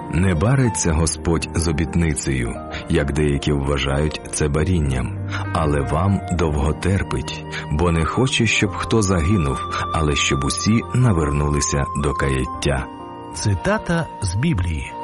Не бариться Господь з обітницею, як деякі вважають це барінням, але вам довготерпить, бо не хоче, щоб хто загинув, але щоб усі навернулися до каяття». Цитата з Біблії.